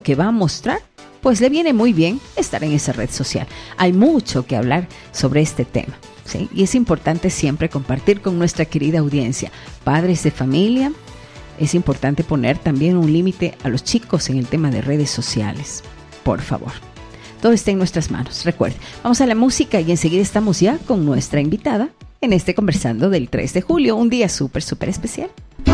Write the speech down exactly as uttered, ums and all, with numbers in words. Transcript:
que va a mostrar, pues le viene muy bien estar en esa red social. Hay mucho que hablar sobre este tema, ¿sí? Y es importante siempre compartir con nuestra querida audiencia. Padres de familia, es importante poner también un límite a los chicos en el tema de redes sociales. Por favor. Todo está en nuestras manos. Recuerden, vamos a la música y enseguida estamos ya con nuestra invitada en este Conversando del tres de julio, un día súper, súper especial.